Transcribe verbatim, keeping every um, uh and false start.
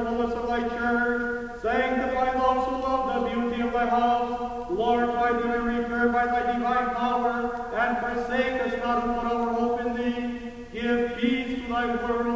the fullness of thy church. Sanctify those who love the beauty of thy house. Glorify them and repair by thy divine power, and forsake us not who put our hope in thee. Give peace to thy world,